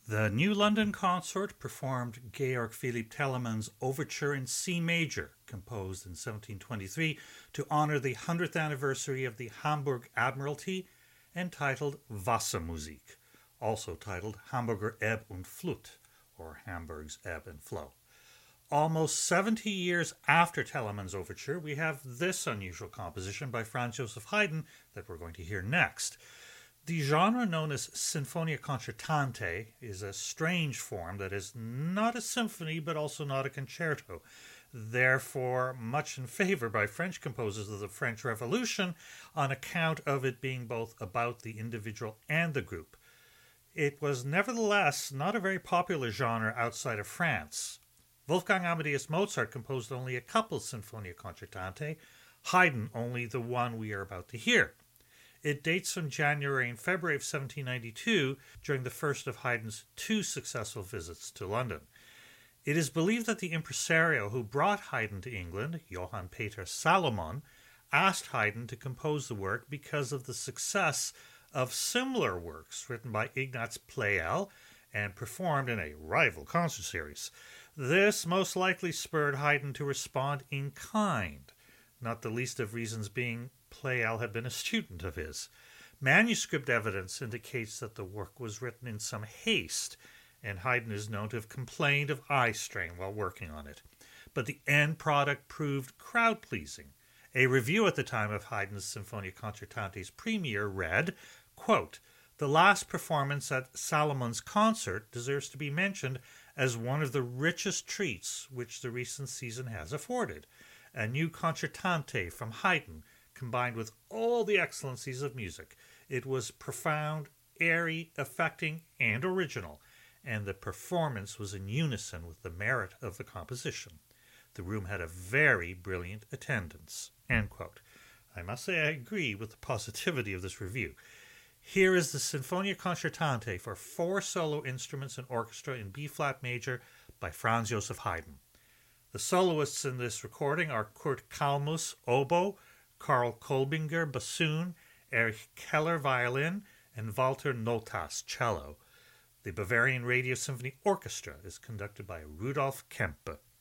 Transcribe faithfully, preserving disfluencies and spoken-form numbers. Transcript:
The New London Consort performed Georg Philipp Telemann's Overture in C major, composed in seventeen twenty-three to honor the hundredth anniversary of the Hamburg Admiralty, entitled Wassermusik, also titled Hamburger Ebb und Flut, or Hamburg's Ebb and Flow. Almost seventy years after Telemann's overture, we have this unusual composition by Franz Joseph Haydn that we're going to hear next. The genre known as Sinfonia Concertante is a strange form that is not a symphony but also not a concerto, therefore much in favor by French composers of the French Revolution on account of it being both about the individual and the group. It was nevertheless not a very popular genre outside of France. Wolfgang Amadeus Mozart composed only a couple Sinfonia Concertante, Haydn only the one we are about to hear. It dates from January and February of seventeen ninety-two, during the first of Haydn's two successful visits to London. It is believed that the impresario who brought Haydn to England, Johann Peter Salomon, asked Haydn to compose the work because of the success of similar works written by Ignaz Pleyel and performed in a rival concert series. This most likely spurred Haydn to respond in kind, not the least of reasons being Pleyel had been a student of his. Manuscript evidence indicates that the work was written in some haste, and Haydn is known to have complained of eye strain while working on it. But the end product proved crowd-pleasing. A review at the time of Haydn's Sinfonia Concertante's premiere read, quote, "The last performance at Salomon's concert deserves to be mentioned as one of the richest treats which the recent season has afforded. A new concertante from Haydn, combined with all the excellencies of music. It was profound, airy, affecting, and original, and the performance was in unison with the merit of the composition. The room had a very brilliant attendance." End quote. I must say I agree with the positivity of this review. Here is the Sinfonia Concertante for four solo instruments and orchestra in B-flat major by Franz Joseph Haydn. The soloists in this recording are Kurt Kalmus, oboe, Karl Kolbinger, bassoon, Erich Keller, violin, and Walter Notas, cello. The Bavarian Radio Symphony Orchestra is conducted by Rudolf Kempe.